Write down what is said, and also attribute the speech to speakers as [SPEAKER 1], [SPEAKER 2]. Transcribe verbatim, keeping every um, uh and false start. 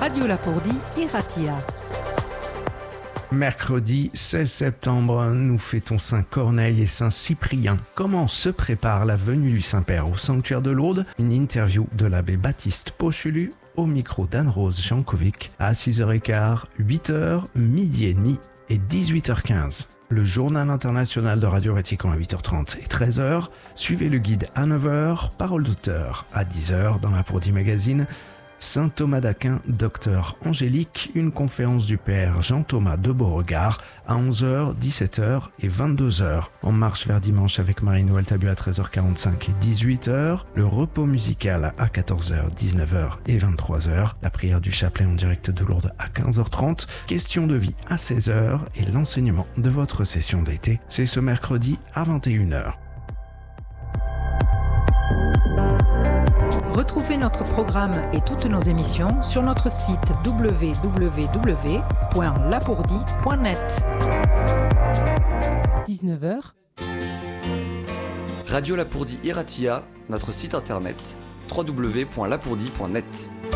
[SPEAKER 1] Radio Lapourdie Iratia.
[SPEAKER 2] Mercredi seize septembre, nous fêtons Saint Corneille et Saint Cyprien. Comment se prépare la venue du Saint-Père au sanctuaire de Lourdes? Une interview de l'abbé Baptiste Pochelu au micro d'Anne-Rose Jankovic à six heures quinze, huit heures, midi et demi et dix-huit heures quinze. Le journal international de Radio Vatican à huit heures trente et treize heures. Suivez le guide à neuf heures, Parole d'auteur à dix heures dans Lapourdie Magazine. Saint Thomas d'Aquin, docteur Angélique, une conférence du père Jean-Thomas de Beauregard à onze heures, dix-sept heures et vingt-deux heures. En marche vers dimanche avec Marie-Noël Tabu à treize heures quarante-cinq et dix-huit heures. Le repos musical à quatorze heures, dix-neuf heures et vingt-trois heures. La prière du chapelet en direct de Lourdes à quinze heures trente. Question de vie à seize heures et l'enseignement de votre session d'été. C'est ce mercredi à vingt et une heures.
[SPEAKER 1] Retrouvez notre programme et toutes nos émissions sur notre site w w w point lapourdie point net.
[SPEAKER 3] dix-neuf heures.
[SPEAKER 4] Radio Lapourdie Iratia, notre site internet w w w point lapourdie point net.